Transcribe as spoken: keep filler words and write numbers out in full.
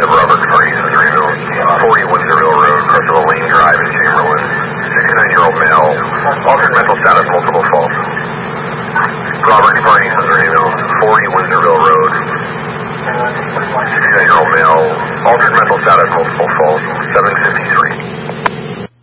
of Robert Parties in Greenville, forty Windsorville Road, Crestwell Lane Drive in Chamberlain. sixty-nine-year-old male, altered mental status, multiple false. Robert Parties in Greenville, forty Windsorville Road. sixty-nine-year-old male, altered mental status, multiple false, seven fifty-three.